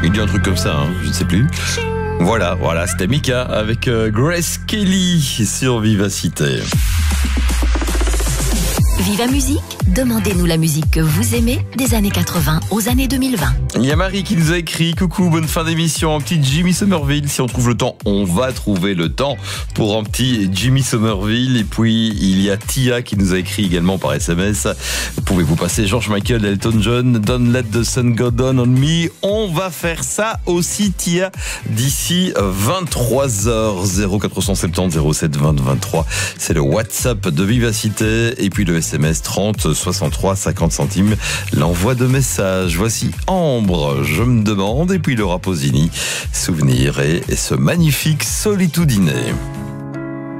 Il dit un truc comme ça, hein, je ne sais plus. Voilà, c'était Mika avec Grace Kelly sur Vivacité. Viva Musique, demandez-nous la musique que vous aimez des années 80 aux années 2020. Il y a Marie qui nous a écrit: coucou, bonne fin d'émission, un petit Jimmy Somerville. Si on trouve le temps, on va trouver le temps pour un petit Jimmy Somerville. Et puis il y a Tia qui nous a écrit également par SMS: pouvez-vous passer George Michael, Elton John, Don't Let the Sun Go Down on Me. On va faire ça aussi, Tia, d'ici 23h. 0470 07 20 23, c'est le WhatsApp de Vivacité. Et puis le SMS 30 63 50 centimes, l'envoi de messages. Voici Ambre, je me demande, et puis Laura Pausini, Souvenir et ce magnifique Solitudine.